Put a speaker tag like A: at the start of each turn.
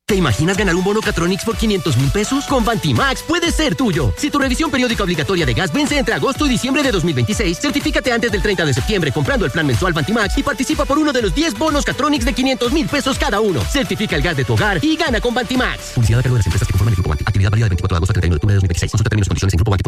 A: ¿Te imaginas ganar un bono Catronics por 500.000 pesos? Con Vantimax puede ser tuyo. Si tu revisión periódica obligatoria de gas vence entre agosto y diciembre de 2026, certifícate antes del 30 de septiembre comprando el plan mensual Vantimax y participa por uno de los 10 bonos Catronics de 500.000 pesos cada uno. Certifica el gas de tu hogar y gana con Vantimax. Publicidad a cargo de las empresas que conforman el Grupo Vanti. Actividad válida del 24 de agosto al 31 de octubre de 2026. Consulta términos y condiciones en grupo